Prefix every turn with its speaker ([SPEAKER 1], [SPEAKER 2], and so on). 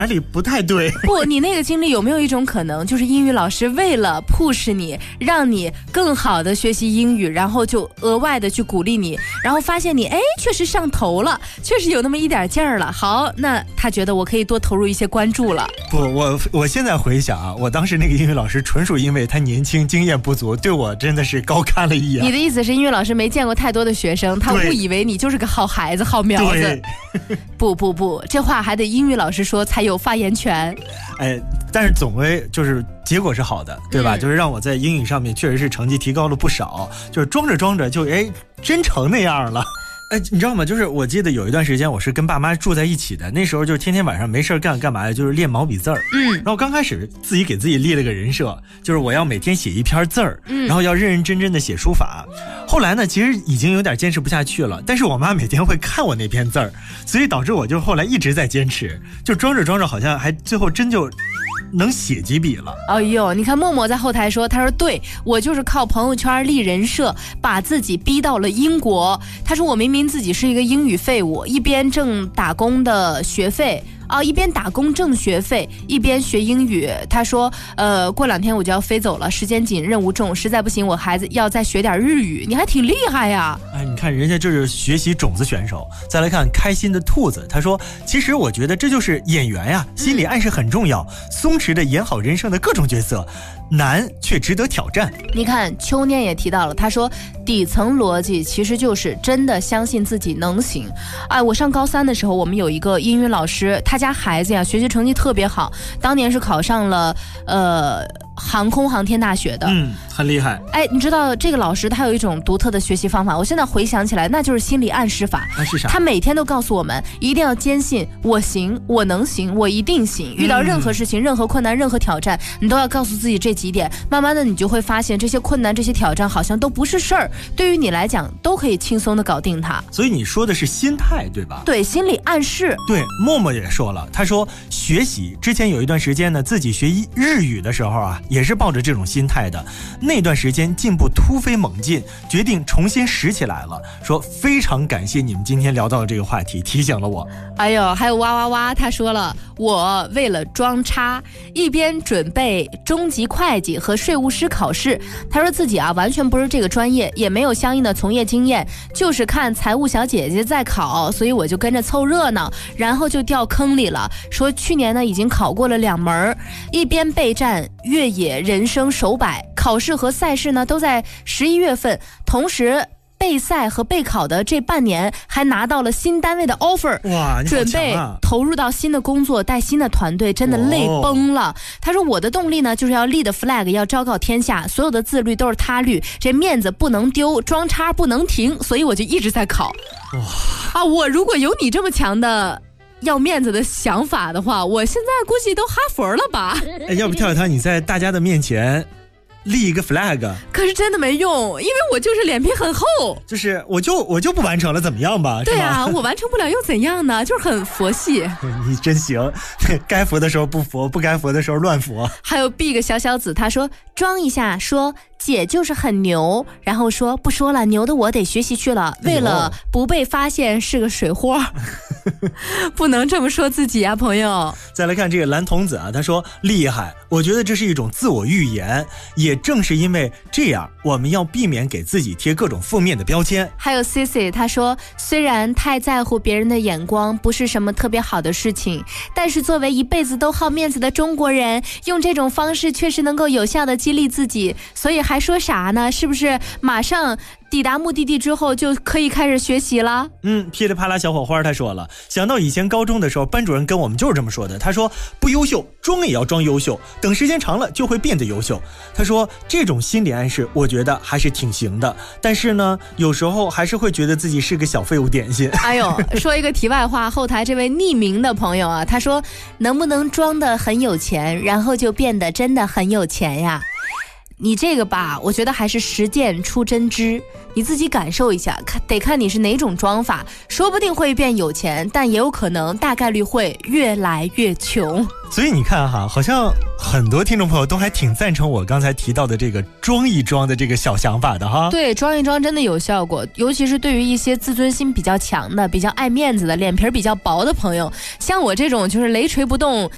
[SPEAKER 1] 哪里不太对？
[SPEAKER 2] 不，你那个经历有没有一种可能，就是英语老师为了 push 你，让你更好的学习英语，然后就额外的去鼓励你，然后发现你确实上头了，确实有那么一点劲儿了。好，那他觉得我可以多投入一些关注了。
[SPEAKER 1] 不，我现在回想啊，我当时那个英语老师纯属因为他年轻经验不足，对我真的是高看了一眼。
[SPEAKER 2] 你的意思是英语老师没见过太多的学生，他误以为你就是个好孩子好苗子。不，这话还得英语老师说才有发言权。
[SPEAKER 1] 但是总归就是结果是好的，对吧？就是让我在英语上面确实是成绩提高了不少，就是装着装着就真成那样了。你知道吗？就是我记得有一段时间我是跟爸妈住在一起的，那时候就天天晚上没事干嘛呀？就是练毛笔字儿。然后刚开始自己给自己立了个人设，就是我要每天写一篇字儿，然后要认认真真的写书法。后来呢，其实已经有点坚持不下去了，但是我妈每天会看我那篇字儿，所以导致我就后来一直在坚持，就装着装着好像还最后真就能写几笔了。
[SPEAKER 2] 哎呦，你看默默在后台说，他说对，我就是靠朋友圈立人设，把自己逼到了英国。他说我明明自己是一个英语废物，一边挣打工的学费一边打工挣学费，一边学英语。他说过2天我就要飞走了，时间紧任务重，实在不行我孩子要再学点日语。你还挺厉害呀。
[SPEAKER 1] 你看人家就是学习种子选手。再来看开心的兔子，他说其实我觉得这就是演员呀，心理暗示很重要，松弛的演好人生的各种角色，难却值得挑战。
[SPEAKER 2] 你看秋念也提到了，他说底层逻辑其实就是真的相信自己能行。我上高3的时候，我们有一个英语老师，他家孩子呀学习成绩特别好，当年是考上了航空航天大学的，
[SPEAKER 1] 很厉害。
[SPEAKER 2] 你知道这个老师他有一种独特的学习方法，我现在回想起来，那就是心理暗示法。
[SPEAKER 1] 是啥？
[SPEAKER 2] 他每天都告诉我们，一定要坚信我行，我能行，我一定行。遇到任何事情、任何困难、任何挑战，你都要告诉自己这几点。慢慢的，你就会发现这些困难、这些挑战好像都不是事儿，对于你来讲都可以轻松的搞定它。
[SPEAKER 1] 所以你说的是心态，对吧？
[SPEAKER 2] 对，心理暗示。
[SPEAKER 1] 对，默默也说了，他说学习之前有一段时间呢，自己学日语的时候啊，也是抱着这种心态的。那段时间进步突飞猛进，决定重新拾起来了。说非常感谢你们今天聊到的这个话题，提醒了我。
[SPEAKER 2] 还有哇哇哇，他说了，我为了装叉，一边准备中级会计和税务师考试。他说自己完全不是这个专业，也没有相应的从业经验，就是看财务小姐姐在考，所以我就跟着凑热闹，然后就掉坑里了。说去年呢已经考过了2门，一边备战越野人生首百，考试和赛事呢都在11月份，同时备赛和备考的这半年还拿到了新单位的 offer。
[SPEAKER 1] 哇，你好强啊！
[SPEAKER 2] 准备投入到新的工作，带新的团队，真的累崩了。他说我的动力呢就是要立的 flag 要昭告天下，所有的自律都是他律，这面子不能丢，装叉不能停，所以我就一直在考。我如果有你这么强的要面子的想法的话，我现在估计都哈佛了吧。
[SPEAKER 1] 要不跳跳你在大家的面前立一个 flag，
[SPEAKER 2] 可是真的没用，因为我就是脸皮很厚，
[SPEAKER 1] 就是我就不完成了，怎么样吧？
[SPEAKER 2] 对啊，我完成不了又怎样呢？就是很佛系。
[SPEAKER 1] 你真行，该佛的时候不佛，不该佛的时候乱佛。
[SPEAKER 2] 还有 Big 小小子，他说装一下，说姐就是很牛，然后说不说了，牛的我得学习去了，为了不被发现是个水货。不能这么说自己啊，朋友。
[SPEAKER 1] 再来看这个蓝童子啊，他说厉害，我觉得这是一种自我预言，也正是因为这样，我们要避免给自己贴各种负面的标签。
[SPEAKER 2] 还有 Cici 他说，虽然太在乎别人的眼光不是什么特别好的事情，但是作为一辈子都好面子的中国人，用这种方式确实能够有效的激励自己，所以还说啥呢？是不是马上抵达目的地之后就可以开始学习了？
[SPEAKER 1] 噼里啪啦小火花他说了，想到以前高中的时候，班主任跟我们就是这么说的，他说不优秀装也要装优秀，等时间长了就会变得优秀。他说这种心理暗示我觉得还是挺行的，但是呢有时候还是会觉得自己是个小废物点心。
[SPEAKER 2] 哎呦，说一个题外话，后台这位匿名的朋友啊，他说能不能装得很有钱，然后就变得真的很有钱呀？你这个吧，我觉得还是实践出真知，你自己感受一下，得看你是哪种装法，说不定会变有钱，但也有可能大概率会越来越穷。
[SPEAKER 1] 所以你看哈，好像很多听众朋友都还挺赞成我刚才提到的这个装一装的这个小想法的哈。
[SPEAKER 2] 对，装一装真的有效果，尤其是对于一些自尊心比较强的、比较爱面子的、脸皮比较薄的朋友，像我这种就是雷锤不动